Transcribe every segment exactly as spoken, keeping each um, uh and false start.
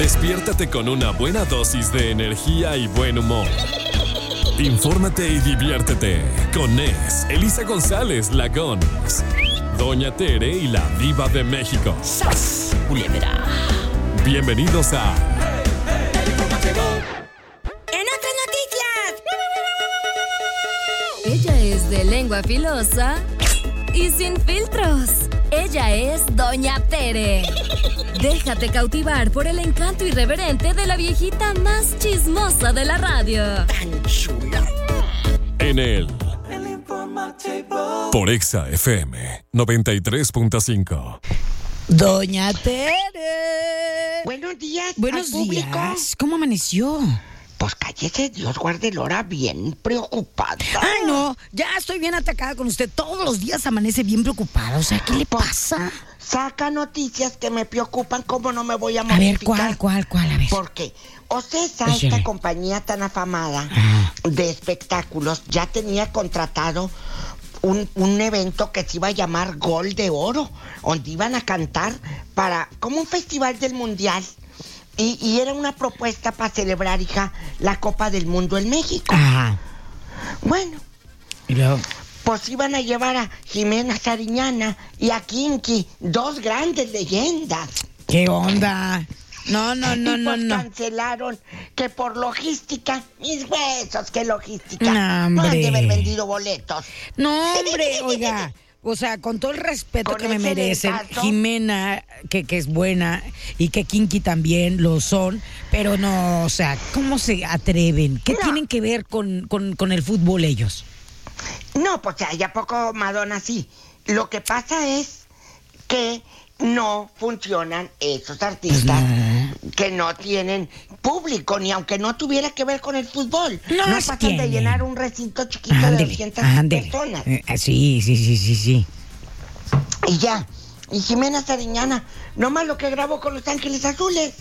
Despiértate con una buena dosis de energía y buen humor. Infórmate y diviértete con Nes, Elisa González Lagons, Doña Tere y la Diva de México. ¡Sas, culebra! Bienvenidos a... ¡En otras noticias! Ella es de lengua filosa y sin filtros. Ella es Doña Tere. Déjate cautivar por el encanto irreverente de la viejita más chismosa de la radio. ¡Tan chula! En el... Por Exa F M noventa y tres punto cinco. Doña Tere. Buenos días, Buenos al público. días. ¿Cómo amaneció? Pues cállese, Dios guarde el hora, bien preocupada. Ay, no, ya estoy bien atacada con usted. Todos los días amanece bien preocupada. O sea, ¿qué le pasa? Saca noticias que me preocupan, ¿cómo no me voy a A modificar? ver, ¿cuál, cuál, cuál? A ver. Porque Ocesa, Échale. esta compañía tan afamada Ajá. de espectáculos, ya tenía contratado un, un evento que se iba a llamar Gol de Oro, donde iban a cantar para, como un festival del mundial. Y, y era una propuesta para celebrar, hija, la Copa del Mundo en México. Ajá. Bueno, Y luego. pues iban a llevar a Jimena Sariñana y a Kinky, dos grandes leyendas. ¿Qué onda? No, no, no, y no, pues no. cancelaron que por logística, mis huesos, qué logística. No, No han de hombre. haber vendido boletos. No, hombre, oiga. O sea, con todo el respeto Con que me ese merecen, detazo. Jimena, que, que es buena, y que Kinky también lo son, pero no, o sea, ¿cómo se atreven? ¿Qué No. tienen que ver con, con, con el fútbol ellos? No, pues ya poco Madonna sí. Lo que pasa es que no funcionan esos artistas Pues que no tienen público, ni aunque no tuviera que ver con el fútbol. No, No sí pasan tiene. de llenar un recinto chiquito de Ándele, doscientas ándele. personas. Eh, sí, sí, sí, sí, sí. Y ya. Y Jimena Sariñana, nomás lo que grabó con Los Ángeles Azules.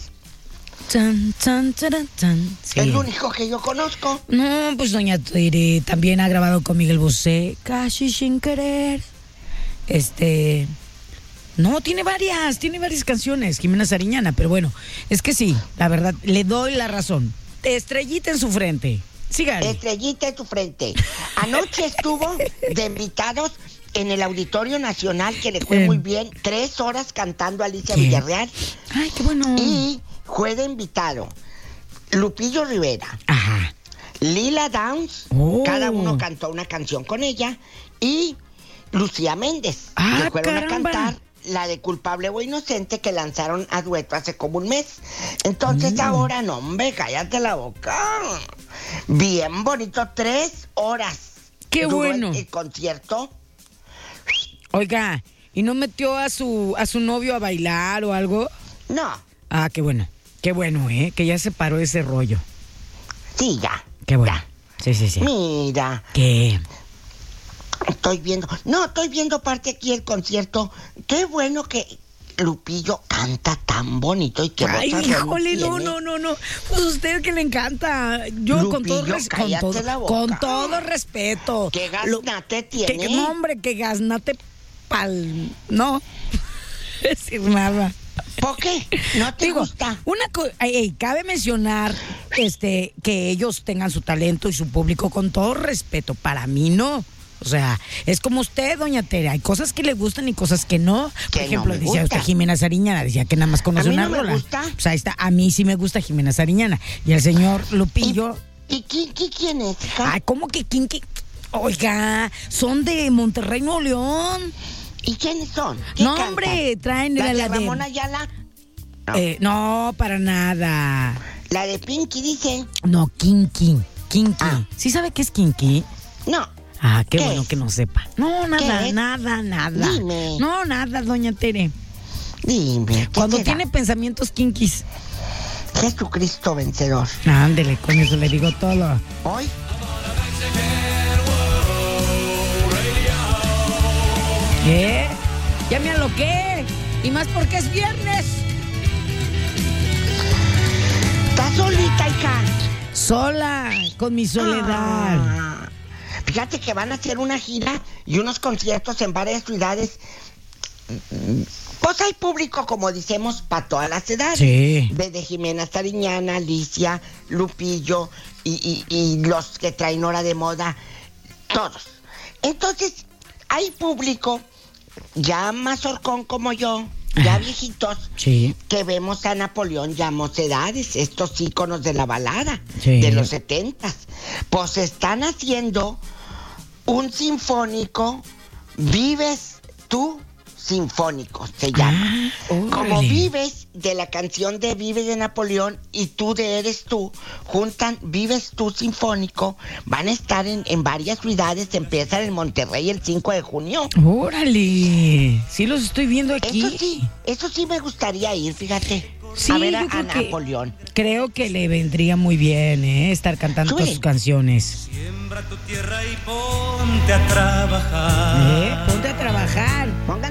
Chan, chan, charan, chan. Sí. Es lo único que yo conozco. No, pues doña Tere también ha grabado con Miguel Bosé, casi sin querer. Este... No, tiene varias, tiene varias canciones, Jimena Sariñana, pero bueno, es que sí, la verdad, le doy la razón. Estrellita en su frente. Sígale. Estrellita en tu frente. Anoche estuvo de invitados en el Auditorio Nacional, que le fue Eh. muy bien, tres horas cantando a Alicia ¿Qué? Villarreal. Ay, qué bueno. Y fue de invitado Lupillo Rivera, Ajá. Lila Downs, Oh. cada uno cantó una canción con ella, y Lucía Méndez, Ah, que fueron caramba. a cantar la de Culpable o Inocente, que lanzaron a dueto hace como un mes. Entonces Mm. ahora, no hombre, cállate la boca. Bien bonito, tres horas. Qué duró bueno. El, el concierto. Oiga, ¿y no metió a su a su novio a bailar o algo? No, Ah, qué bueno. Qué bueno, ¿eh? Que ya se paró ese rollo. sí, ya. Qué bueno. ya. Sí, sí, sí. Mira, ¿Qué? estoy viendo, no, estoy viendo parte aquí del concierto. Qué bueno que Lupillo canta tan bonito y que Ay, voz híjole, no, tiene. no, no, no. Pues usted que le encanta. Yo con todo, Lupillo, res- con, cállate todo la boca. con todo respeto. ¿Qué Lo- gaznate que- tiene? que- no, hombre, que gaznate pal... No. Decir nada. ¿Por qué? ¿No te Digo, gusta? una co- ey, ey, cabe mencionar este que ellos tengan su talento y su público con todo respeto. Para mí no. O sea, es como usted, doña Tere. Hay cosas que le gustan y cosas que no. Por Que no ejemplo, me decía gusta. usted Jimena Sariñana, decía que nada más conoce A mí una no me rola. gusta. Pues ahí está, a mí sí me gusta Jimena Sariñana. Y el señor Lupillo. ¿Y, y quién, quién- quién es, hija? Ay, ¿cómo que Kinky? Oiga, son de Monterrey, Nuevo León. ¿Y quiénes son? ¿Qué No, cantan? hombre, traen ¿La la, de la de. Ramón Ayala? No. Eh, no, para nada. La de Pinky, dice. No, Kinky. Kinky. Ah. ¿Sí sabe qué es Kinky? No. Ah, qué, ¿Qué bueno es? que no sepa. No, nada, es? nada, nada. Dime. No, nada, doña Tere. Dime. ¿qué Cuando será? tiene pensamientos kinkis. Jesucristo vencedor. Ándele, con eso le digo todo. Hoy. ¿Qué? Ya me aloqué. Y más porque es viernes. ¿Estás solita, hija? Sola, con mi soledad. Ah, fíjate que van a hacer una gira y unos conciertos en varias ciudades. Pues Pues hay público, como decimos, para todas las edades. Sí. Desde Jimena Sariñana, Alicia, Lupillo y, y, y los que traen hora de moda, todos. Entonces, hay público ya más horcón como yo, ya viejitos, sí, que vemos a Napoleón ya mocedades, estos íconos de la balada, sí, de los setentas. Pues están haciendo un sinfónico, Vives tú sinfónico, se llama. Ah, órale. Como Vives de la canción de Vives de Napoleón y tú de Eres tú, juntan Vives tú sinfónico. Van a estar en, en varias ciudades, empiezan en Monterrey el cinco de junio. Órale, sí los estoy viendo aquí. Eso sí, eso sí me gustaría ir, fíjate. Sí, a ver a, yo creo a que- Napoleón. Creo que le vendría muy bien, ¿eh? Estar cantando Sí. todas sus canciones. Siembra tu tierra y ponte a trabajar. ¿Eh? Ponte a trabajar. Pongan